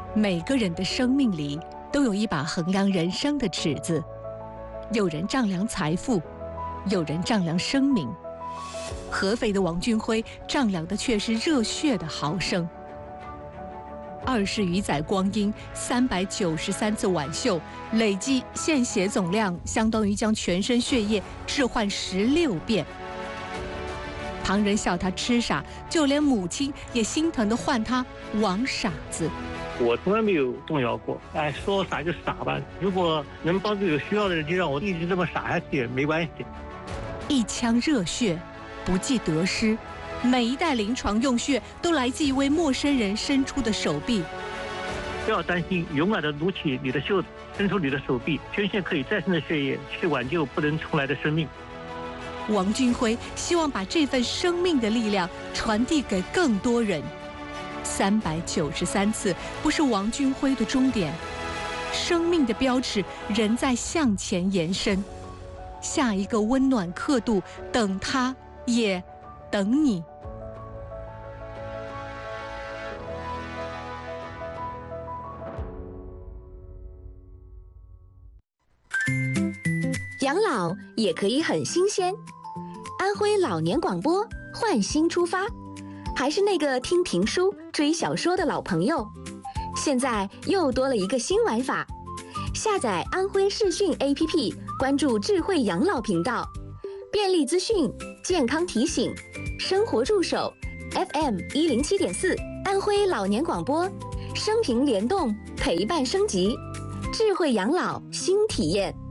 每个人的生命里都有一把衡量人生的尺子，有人丈量财富，有人丈量生命。合肥的王俊辉丈量的却是热血的毫升。20余载光阴，393次挽袖，累计献血总量相当于将全身血液置换16遍。旁人笑他痴傻，就连母亲也心疼地唤他王傻子。 我从来没有动摇过，说傻就傻吧。如果能帮助有需要的人，就让我一直这么傻下去也没关系。 一腔热血，不计得失，每一袋临床用血都来自一位陌生人伸出的手臂。 不要担心，勇敢地撸起你的袖子，伸出你的手臂，捐献可以再生的血液，去挽救不能重来的生命。 王俊辉希望把这份生命的力量传递给更多人。393次不是王俊辉的终点，生命的标尺仍在向前延伸。下一个温暖刻度，等他，也等你。 养老也可以很新鲜。安徽老年广播换新出发，还是那个听评书、追小说的老朋友，现在又多了一个新玩法。下载安徽视讯 APP， 关注智慧养老频道，便利资讯、健康提醒、生活助手 FM107.4， 安徽老年广播，生平联动，陪伴升级，智慧养老新体验。